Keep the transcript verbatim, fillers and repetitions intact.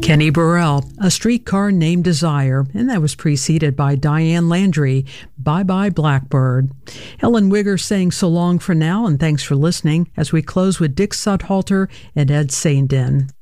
Kenny Burrell, A Streetcar Named Desire, and that was preceded by Diane Landry, Bye Bye Blackbird. Ellen Wigger saying so long for now, and thanks for listening as we close with Dick Sudhalter and Ed Saindin.